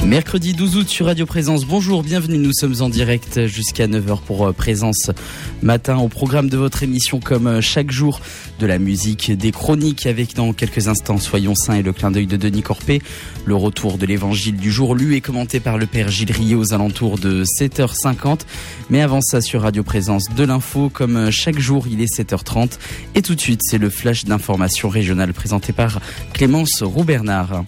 Mercredi 12 août sur Radio Présence. Bonjour, bienvenue, nous sommes en direct jusqu'à 9h pour Présence Matin. Au programme de votre émission, comme chaque jour, de la musique, des chroniques avec dans quelques instants Soyons Saints et le clin d'œil de Denis Corpé. Le retour de l'évangile du jour lu et commenté par le Père Gilles Riet aux alentours de 7h50. Mais avant ça sur Radio Présence, de l'info, comme chaque jour, il est 7h30. Et tout de suite, c'est le flash d'information régionale présenté par Clémence Roux-Bernard.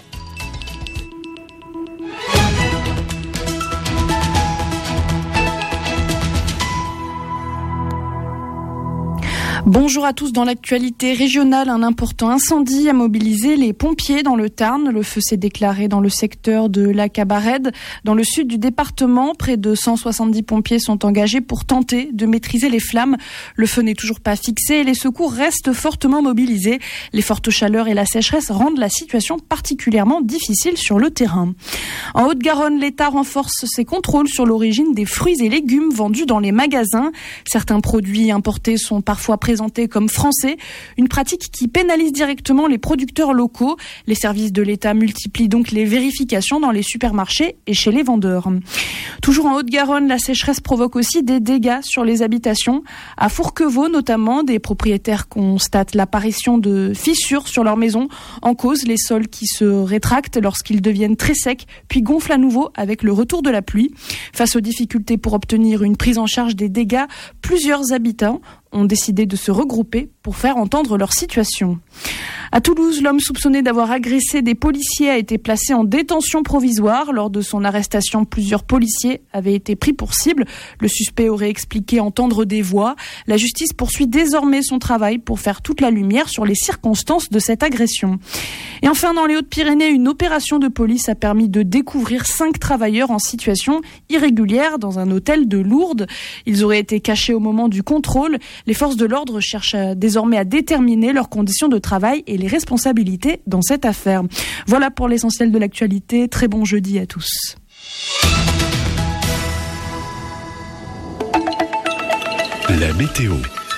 Bonjour à tous. Dans l'actualité régionale, un important incendie a mobilisé les pompiers dans le Tarn. Le feu s'est déclaré dans le secteur de la Cabarède. Dans le sud du département, près de 170 pompiers sont engagés pour tenter de maîtriser les flammes. Le feu n'est toujours pas fixé et les secours restent fortement mobilisés. Les fortes chaleurs et la sécheresse rendent la situation particulièrement difficile sur le terrain. En Haute-Garonne, l'État renforce ses contrôles sur l'origine des fruits et légumes vendus dans les magasins. Certains produits importés sont parfois présentés comme français, une pratique qui pénalise directement les producteurs locaux. Les services de l'État multiplient donc les vérifications dans les supermarchés et chez les vendeurs. Toujours en Haute-Garonne, la sécheresse provoque aussi des dégâts sur les habitations. À Fourquevaux notamment, des propriétaires constatent l'apparition de fissures sur leur maison. En cause, les sols qui se rétractent lorsqu'ils deviennent très secs, puis gonflent à nouveau avec le retour de la pluie. Face aux difficultés pour obtenir une prise en charge des dégâts, plusieurs habitants ont décidé de se regrouper pour faire entendre leur situation. À Toulouse, l'homme soupçonné d'avoir agressé des policiers a été placé en détention provisoire. Lors de son arrestation, plusieurs policiers avaient été pris pour cible. Le suspect aurait expliqué entendre des voix. La justice poursuit désormais son travail pour faire toute la lumière sur les circonstances de cette agression. Et enfin, dans les Hautes-Pyrénées, une opération de police a permis de découvrir 5 travailleurs en situation irrégulière dans un hôtel de Lourdes. Ils auraient été cachés au moment du contrôle. Les forces de l'ordre cherchent désormais à déterminer leurs conditions de travail et les responsabilités dans cette affaire. Voilà pour l'essentiel de l'actualité. Très bon jeudi à tous. La météo.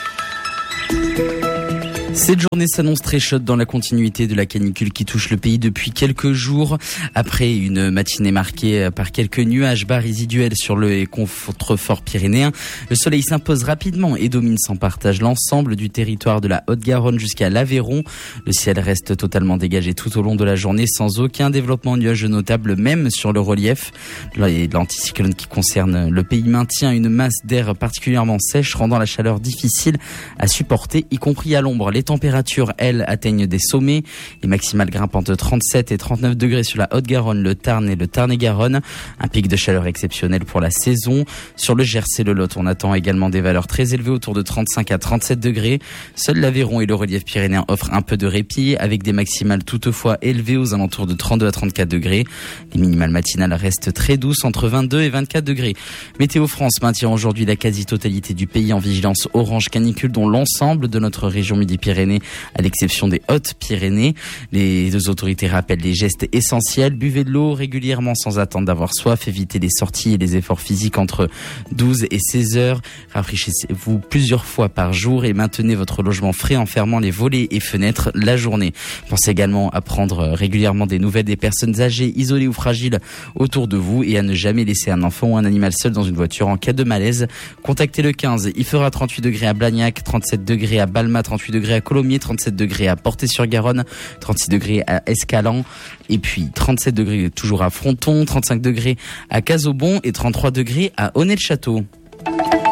Cette journée s'annonce très chaude dans la continuité de la canicule qui touche le pays depuis quelques jours. Après une matinée marquée par quelques nuages bas résiduels sur le contrefort pyrénéen, le soleil s'impose rapidement et domine sans partage l'ensemble du territoire de la Haute-Garonne jusqu'à l'Aveyron. Le ciel reste totalement dégagé tout au long de la journée sans aucun développement nuageux notable, même sur le relief. L'anticyclone qui concerne le pays maintient une masse d'air particulièrement sèche, rendant la chaleur difficile à supporter, y compris à l'ombre. Les températures, elles, atteignent des sommets. Les maximales grimpent entre 37 et 39 degrés sur la Haute-Garonne, le Tarn et le Tarn-et-Garonne. Un pic de chaleur exceptionnel pour la saison. Sur le Gers et le Lot, on attend également des valeurs très élevées autour de 35 à 37 degrés. Seul l'Aveyron et le relief pyrénéen offrent un peu de répit, avec des maximales toutefois élevées aux alentours de 32 à 34 degrés. Les minimales matinales restent très douces, entre 22 et 24 degrés. Météo France maintient aujourd'hui la quasi-totalité du pays en vigilance orange canicule, dont l'ensemble de notre région Midi-Pyrénées, à l'exception des Hautes-Pyrénées. Les deux autorités rappellent les gestes essentiels. Buvez de l'eau régulièrement sans attendre d'avoir soif. Évitez les sorties et les efforts physiques entre 12 et 16 heures. Rafraîchissez-vous plusieurs fois par jour et maintenez votre logement frais en fermant les volets et fenêtres la journée. Pensez également à prendre régulièrement des nouvelles des personnes âgées, isolées ou fragiles autour de vous et à ne jamais laisser un enfant ou un animal seul dans une voiture en cas de malaise. Contactez le 15. Il fera 38 degrés à Blagnac, 37 degrés à Balma, 38 degrés à Colomiers, 37 degrés à Portée-sur-Garonne, 36 degrés à Escalans, et puis 37 degrés toujours à Fronton, 35 degrés à Casaubon et 33 degrés à Aunay-le-Château.